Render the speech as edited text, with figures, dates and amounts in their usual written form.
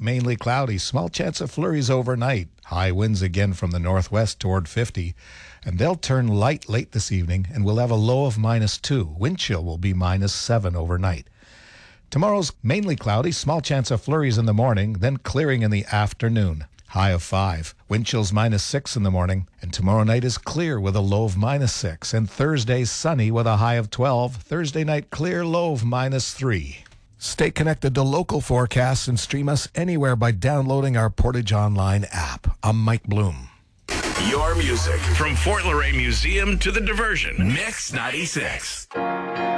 mainly cloudy. Small chance of flurries overnight. High winds again from the northwest toward 50. And they'll turn light late this evening, and we'll have a low of -2. Wind chill will be -7 overnight. Tomorrow's mainly cloudy. Small chance of flurries in the morning, then clearing in the afternoon. High of 5. Wind chills -6 in the morning. And tomorrow night is clear with a low of -6. And Thursday sunny with a high of 12. Thursday night clear, low of -3. Stay connected to local forecasts and stream us anywhere by downloading our Portage Online app. I'm Mike Bloom. Your music from Fort Laurier Museum to the diversion. Mix 96.